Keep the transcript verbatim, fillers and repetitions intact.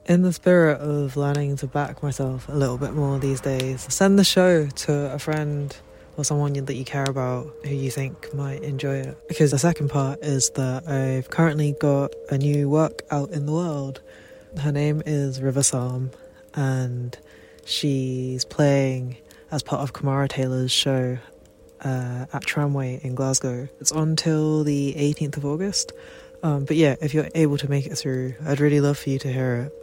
In the spirit of learning to back myself a little bit more these days, send the show to a friend or someone that you care about who you think might enjoy it. Because the second part is that I've currently got a new work out in the world. Her name is River Psalm, and she's playing as part of Kamara Taylor's show uh, at Tramway in Glasgow. It's on till the eighteenth of August. Um, but yeah, if you're able to make it through, I'd really love for you to hear it.